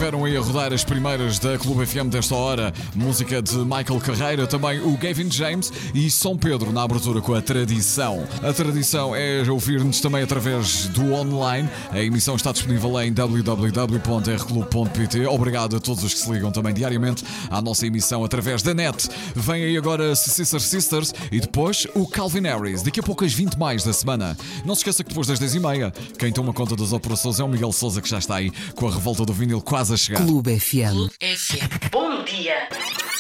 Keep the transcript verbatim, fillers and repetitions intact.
estiveram aí a rodar as primeiras da Clube F M desta hora. Música de Michael Carreira, também o Gavin James e São Pedro na abertura com a Tradição. A Tradição é ouvir-nos também através do online. A emissão está disponível em w w w ponto r clube ponto p t. Obrigado a todos os que se ligam também diariamente à nossa emissão através da net. Vem aí agora Sister Sisters e depois o Calvin Harris. Daqui a pouco as vinte mais da semana. Não se esqueça que depois das dez e meia, quem toma conta das operações é o Miguel Sousa, que já está aí com a revolta do vinil quase a chegar. Clube F M. Clube F M. Bom dia.